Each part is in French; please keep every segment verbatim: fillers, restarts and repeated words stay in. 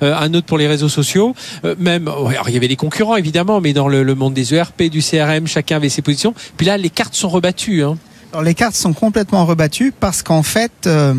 euh, un autre pour les réseaux sociaux. Euh, même, ouais, alors, il y avait des concurrents évidemment, mais dans le, le monde des E R P, du C R M, chacun avait ses positions. Puis là, les cartes sont rebattues. Hein. Alors, les cartes sont complètement rebattues parce qu'en fait, euh,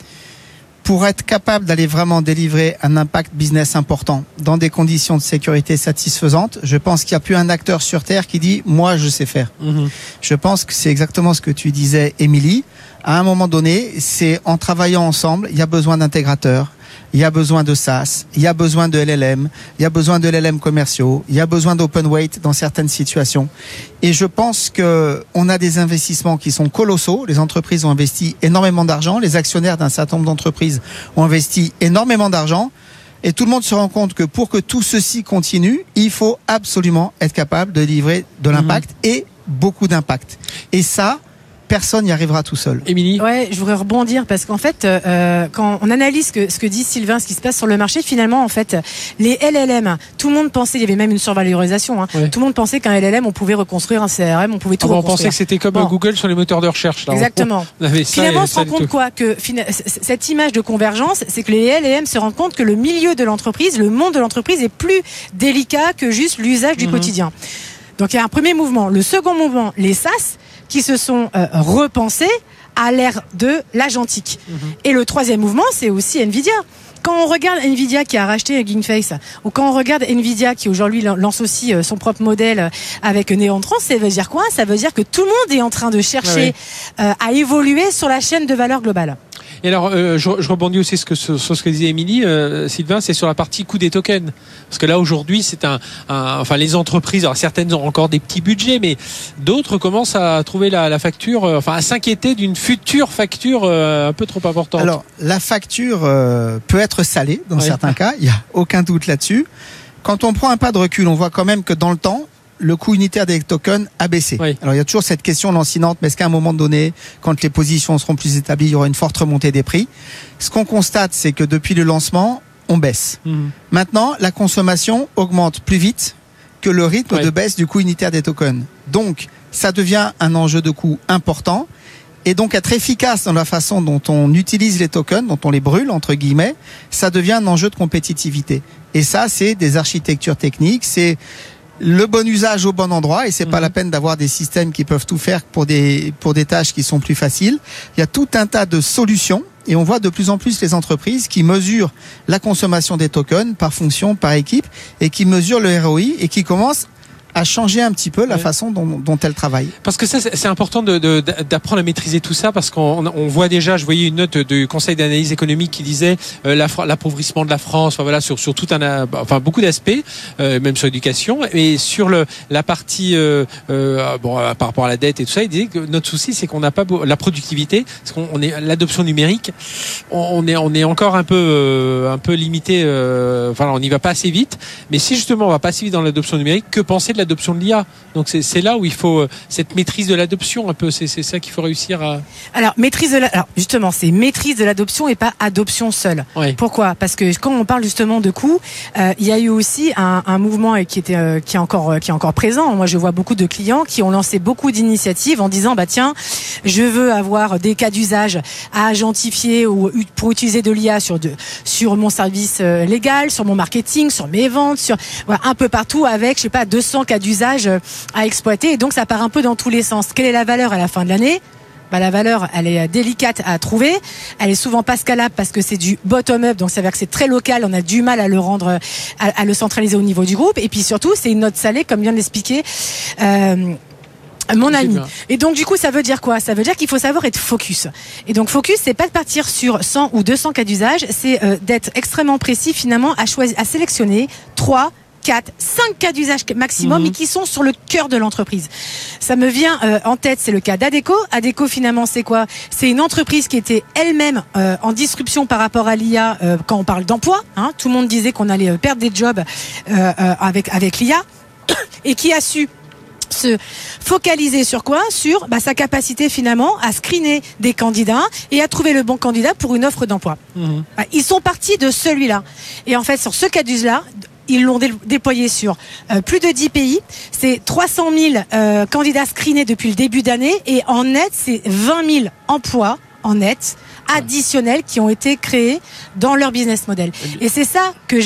pour être capable d'aller vraiment délivrer un impact business important dans des conditions de sécurité satisfaisantes, je pense qu'il n'y a plus un acteur sur Terre qui dit « moi, je sais faire mm-hmm. ». Je pense que c'est exactement ce que tu disais, Émilie. À un moment donné, c'est en travaillant ensemble, il y a besoin d'intégrateurs, il y a besoin de SaaS, il y a besoin de L L M, il y a besoin de L L M commerciaux, il y a besoin d'open weight dans certaines situations. Et je pense que on a des investissements qui sont colossaux. Les entreprises ont investi énormément d'argent. Les actionnaires d'un certain nombre d'entreprises ont investi énormément d'argent. Et tout le monde se rend compte que pour que tout ceci continue, il faut absolument être capable de livrer de l'impact mmh. et beaucoup d'impact. Et ça, personne n'y arrivera tout seul. Émilie ? Ouais, je voudrais rebondir parce qu'en fait, euh, quand on analyse ce que, ce que dit Sylvain, ce qui se passe sur le marché, finalement, en fait, les L L M, tout le monde pensait, il y avait même une survalorisation, hein, ouais. tout le monde pensait qu'un L L M, on pouvait reconstruire un C R M, on pouvait tout ah bon, reconstruire. On pensait que c'était comme bon. Google sur les moteurs de recherche. Là. Exactement. On avait ça finalement, on se rend compte tout. quoi que cette image de convergence, c'est que les L L M se rendent compte que le milieu de l'entreprise, le monde de l'entreprise est plus délicat que juste l'usage du mmh. quotidien. Donc, il y a un premier mouvement. Le second mouvement, les SaaS, qui se sont euh, repensés à l'ère de l'agentique. Mmh. Et le troisième mouvement, c'est aussi Nvidia. Quand on regarde Nvidia qui a racheté GameFace, ou quand on regarde Nvidia qui aujourd'hui lance aussi son propre modèle avec Néantron, ça veut dire quoi ? Ça veut dire que tout le monde est en train de chercher ah oui. euh, à évoluer sur la chaîne de valeur globale. Et alors, euh, je, je rebondis aussi sur ce, sur ce que disait Émilie, euh, Sylvain, c'est sur la partie coût des tokens. Parce que là, aujourd'hui, c'est un, un enfin, les entreprises, alors certaines ont encore des petits budgets, mais d'autres commencent à trouver la, la facture, euh, enfin, à s'inquiéter d'une future facture euh, un peu trop importante. Alors, la facture euh, peut être salée dans oui. certains cas, il n'y a aucun doute là-dessus. Quand on prend un pas de recul, on voit quand même que dans le temps, le coût unitaire des tokens a baissé. Oui. Alors, il y a toujours cette question lancinante, mais est-ce qu'à un moment donné, quand les positions seront plus établies, il y aura une forte remontée des prix ? Ce qu'on constate, c'est que depuis le lancement, on baisse. Mmh. Maintenant, la consommation augmente plus vite que le rythme oui. de baisse du coût unitaire des tokens. Donc, ça devient un enjeu de coût important. Et donc, être efficace dans la façon dont on utilise les tokens, dont on les brûle, entre guillemets, ça devient un enjeu de compétitivité. Et ça, c'est des architectures techniques, c'est le bon usage au bon endroit, et c'est mmh. pas la peine d'avoir des systèmes qui peuvent tout faire pour des, pour des tâches qui sont plus faciles. Il y a tout un tas de solutions, et on voit de plus en plus les entreprises qui mesurent la consommation des tokens par fonction, par équipe, et qui mesurent le R O I, et qui commencent à changer un petit peu la ouais. façon dont, dont elle travaille. Parce que ça, c'est important de, de, d'apprendre à maîtriser tout ça, parce qu'on on voit déjà, je voyais une note du Conseil d'analyse économique qui disait euh, l'appauvrissement de la France, enfin, voilà, sur, sur tout un, enfin beaucoup d'aspects, euh, même sur l'éducation, et sur le, la partie, euh, euh, bon, par rapport à la dette et tout ça, il disait que notre souci, c'est qu'on n'a pas beau, la productivité, parce qu'on on est l'adoption numérique, on, on est on est encore un peu euh, un peu limité, euh, enfin on n'y va pas assez vite, mais si justement on va pas assez vite dans l'adoption numérique, que penser de l'adoption de l'I A. Donc c'est, c'est là où il faut euh, cette maîtrise de l'adoption un peu, c'est, c'est ça qu'il faut réussir à... Alors, maîtrise de la... Alors justement, c'est maîtrise de l'adoption et pas adoption seule. Oui. Pourquoi ? Parce que quand on parle justement de coûts, euh, il y a eu aussi un, un mouvement qui, était, euh, qui, est encore, euh, qui est encore présent. Moi, je vois beaucoup de clients qui ont lancé beaucoup d'initiatives en disant, bah tiens, je veux avoir des cas d'usage à agentifier ou pour utiliser de l'I A sur, de, sur mon service euh, légal, sur mon marketing, sur mes ventes, sur voilà, un peu partout avec, je sais pas, deux cents cas d'usage à exploiter, et donc ça part un peu dans tous les sens. Quelle est la valeur à la fin de l'année ? Bah, la valeur, elle est délicate à trouver. Elle est souvent pas scalable parce que c'est du bottom-up, donc ça veut dire que c'est très local. On a du mal à le rendre, à, à le centraliser au niveau du groupe. Et puis surtout, c'est une note salée, comme vient de l'expliquer euh, mon ami. Et donc du coup, ça veut dire quoi ? Ça veut dire qu'il faut savoir être focus. Et donc focus, c'est pas de partir sur cent ou deux cents cas d'usage, c'est euh, d'être extrêmement précis finalement à choisir, à sélectionner trois quatre, cinq cas d'usage maximum, mmh. mais qui sont sur le cœur de l'entreprise. Ça me vient euh, en tête, c'est le cas d'Adecco. Adecco, finalement, c'est quoi ? C'est une entreprise qui était elle-même euh, en disruption par rapport à l'I A euh, quand on parle d'emploi. Hein, tout le monde disait qu'on allait euh, perdre des jobs euh, euh, avec, avec l'I A et qui a su se focaliser sur quoi ? Sur bah, sa capacité finalement à screener des candidats et à trouver le bon candidat pour une offre d'emploi. Mmh. Bah, ils sont partis de celui-là. Et en fait, sur ce cas d'usage-là, ils l'ont dé- déployé sur euh, plus de dix pays. C'est trois cent mille euh, candidats screenés depuis le début d'année. Et en net, c'est vingt mille emplois en net additionnels qui ont été créés dans leur business model. Et c'est ça que